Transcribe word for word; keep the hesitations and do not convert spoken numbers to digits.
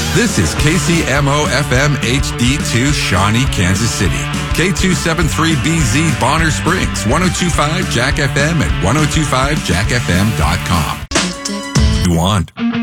This is K C M O F M H D two, Shawnee, Kansas City. K two seventy-three B Z, Bonner Springs, ten twenty-five Jack F M at ten twenty-five jack f m dot com. You want.